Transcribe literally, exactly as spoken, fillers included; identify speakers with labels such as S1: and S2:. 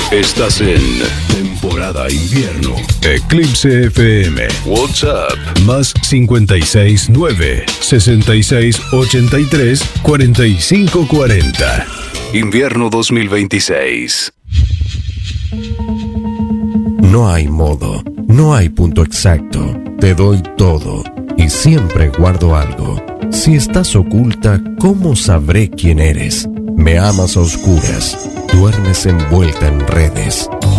S1: Estás en temporada invierno. Eclipse F M. WhatsApp más cincuenta y seis nueve, sesenta y seis ochenta y tres, cuarenta y cinco cuarenta. Invierno dos mil veintiséis.
S2: No hay modo, no hay punto exacto. Te doy todo y siempre guardo algo. Si estás oculta, ¿cómo sabré quién eres? Me amas a oscuras, duermes envuelta en redes.